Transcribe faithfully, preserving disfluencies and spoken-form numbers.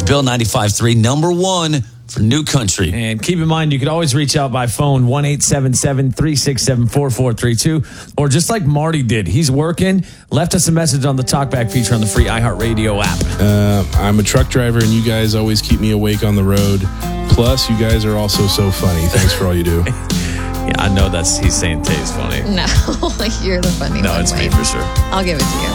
Bill ninety-five three, number one for New Country. And keep in mind, you could always reach out by phone, one eight seven seven, three six seven, four four three two. Or just like Marty did, he's working, left us a message on the Talkback feature on the free iHeartRadio app. Uh, I'm a truck driver, and you guys always keep me awake on the road. Plus, you guys are also so funny. Thanks for all you do. Yeah, I know that's he's saying Tay's funny. No, you're the funny no, one. No, it's Wayne. me for sure. I'll give it to you.